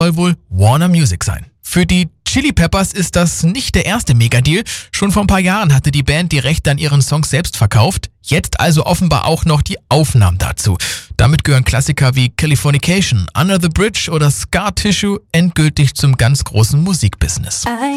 soll wohl Warner Music sein. Für die Chili Peppers ist das nicht der erste Megadeal. Schon vor ein paar Jahren hatte die Band die Rechte an ihren Songs selbst verkauft. Jetzt also offenbar auch noch die Aufnahmen dazu. Damit gehören Klassiker wie Californication, Under the Bridge oder Scar Tissue endgültig zum ganz großen Musikbusiness.